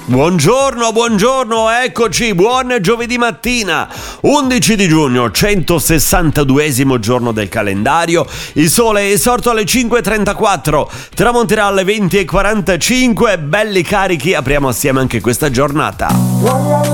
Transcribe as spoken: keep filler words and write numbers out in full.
Buongiorno, buongiorno, eccoci, buon giovedì mattina, undici di giugno, centosessantaduesimo giorno del calendario. Il sole è sorto alle cinque e trentaquattro, tramonterà alle venti e quarantacinque, belli carichi, apriamo assieme anche questa giornata.